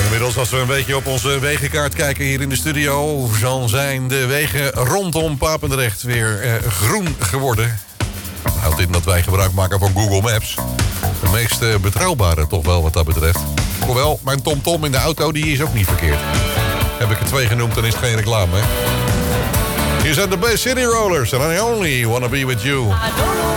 Inmiddels, als we een beetje op onze wegenkaart kijken hier in de studio, dan zijn de wegen rondom Papendrecht weer groen geworden. Dat houdt in dat wij gebruik maken van Google Maps. De meest betrouwbare toch wel wat dat betreft. Hoewel, mijn TomTom in de auto die is ook niet verkeerd. Heb ik er 2 genoemd, dan is het geen reclame, hè? Hier zijn de Bay City Rollers and I only wanna be with you.